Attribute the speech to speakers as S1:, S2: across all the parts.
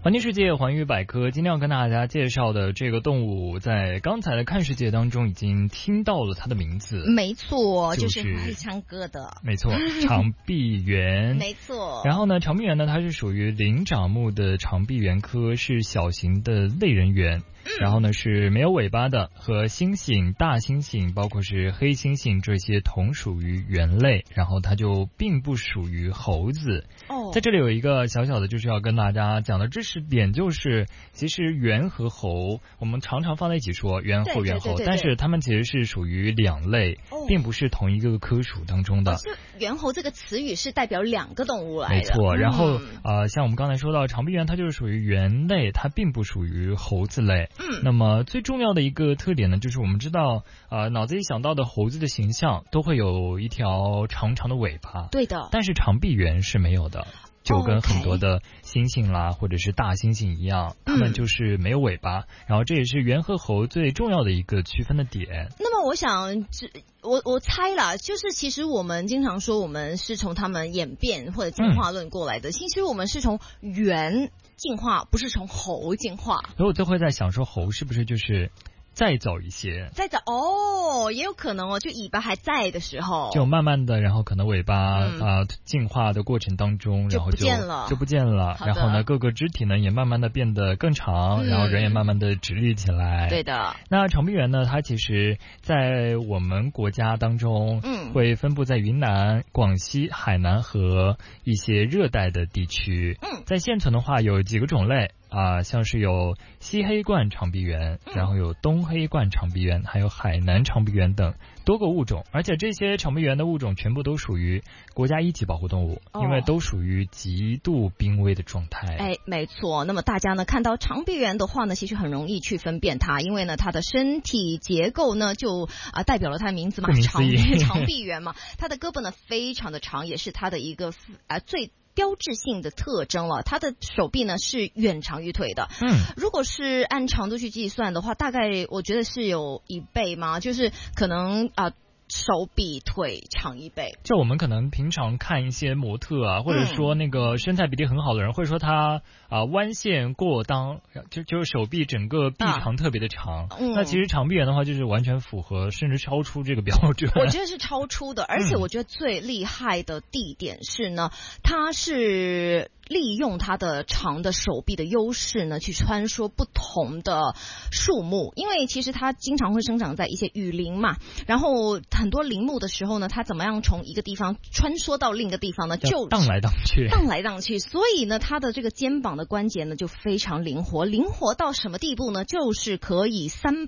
S1: 环境世界环宇百科，今天要跟大家介绍的这个动物，在刚才的看世界当中已经听到了它的名字。
S2: 没错，就是会唱歌的。
S1: 没错，长臂猿。
S2: 没错。
S1: 然后呢，长臂猿呢，它是属于灵长目的长臂猿科，是小型的类人猿。然后呢是没有尾巴的，和猩猩、大猩猩包括是黑猩猩这些同属于猿类，然后它就并不属于猴子。在这里有一个小小的就是要跟大家讲的知识点，就是其实猿和猴我们常常放在一起说猿猴猿猴，但是它们其实是属于两类，并不是同一个科属当中的。
S2: 猿猴这个词语是代表两个动物来的。
S1: 没错。然后像我们刚才说到长臂猿，它就是属于猿类，它并不属于猴子类。那么最重要的一个特点呢，就是我们知道脑子里想到的猴子的形象都会有一条长长的尾巴。
S2: 对的。
S1: 但是长臂猿是没有的，就跟很多的猩猩啦或者是大猩猩一样，它们就是没有尾巴。然后这也是猿和猴最重要的一个区分的点。
S2: 那么我想我猜啦，就是其实我们经常说我们是从它们演变或者进化论过来的，其实我们是从猿进化，不是从猴进化。
S1: 所以我就会在想说，猴是不是就是再早一些，
S2: 也有可能哦，就尾巴还在的时候，
S1: 就慢慢的，然后可能尾巴进化的过程当中，然后就不见了，然后呢各个肢体呢也慢慢的变得更长，然后人也慢慢的直立起来。
S2: 对的。
S1: 那长臂猿呢，它其实在我们国家当中会分布在云南、广西、海南和一些热带的地区。在现存的话有几个种类像是有西黑冠长臂猿，然后有东黑冠长臂猿，还有海南长臂猿等多个物种。而且这些长臂猿的物种全部都属于国家一级保护动物，因为都属于极度濒危的状态。
S2: 没错。那么大家呢看到长臂猿的话呢，其实很容易去分辨它，因为呢它的身体结构呢就代表了它的名字嘛，长臂猿嘛。它的胳膊呢非常的长，也是它的一个最标志性的特征了。它的手臂呢是远长于腿的。如果是按长度去计算的话，大概我觉得是有1倍吗？就是可能手比腿长1倍。
S1: 就我们可能平常看一些模特或者说那个身材比例很好的人，会说他弯线过当，就是手臂整个臂长特别的长。那其实长臂猿的话就是完全符合甚至超出这个标准。
S2: 我觉得是超出的。而且我觉得最厉害的地点是呢，它是利用它的长的手臂的优势呢，去穿梭不同的树木。因为其实它经常会生长在一些雨林嘛，然后很多林木的时候呢，它怎么样从一个地方穿梭到另一个地方呢？就
S1: 荡来荡去。所
S2: 以呢，它的这个肩膀的关节呢就非常灵活到什么地步呢？就是可以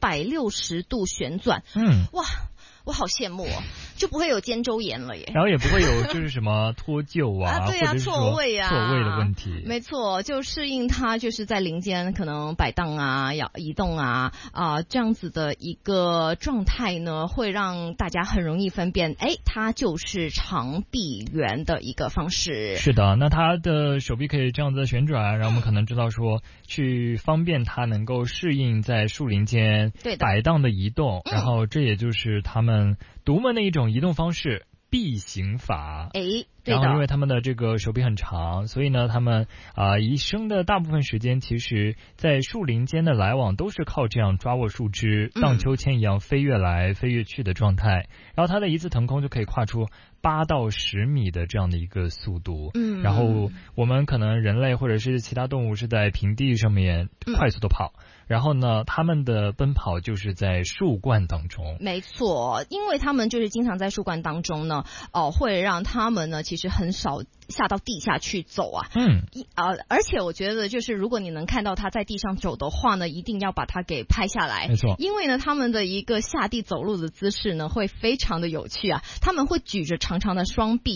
S2: 360度旋转。哇，我好羡慕就不会有肩周炎了耶。
S1: 然后也不会有就是什么脱臼
S2: 对啊，错位
S1: 的问题。
S2: 没错，就适应它就是在林间可能摆荡移动这样子的一个状态呢，会让大家很容易分辨，它就是长臂猿的一个方式。
S1: 是的，那它的手臂可以这样子的旋转，然后我们可能知道说去方便它能够适应在树林间摆荡的移动。然后这也就是他们独门的一种移动方式，臂行法。然后因为他们的这个手臂很长，所以呢他们一生的大部分时间其实在树林间的来往都是靠这样抓握树枝，荡秋千一样飞跃来飞跃去的状态。然后它的一次腾空就可以跨出8到10米的这样的一个速度。然后我们可能人类或者是其他动物是在平地上面快速的跑，然后呢他们的奔跑就是在树冠当中。
S2: 没错，因为他们就是经常在树冠当中呢会让他们呢其实很少下到地下去走而且我觉得就是如果你能看到他在地上走的话呢，一定要把它给拍下来。
S1: 没错，
S2: 因为呢他们的一个下地走路的姿势呢会非常的有趣他们会举着长长的双臂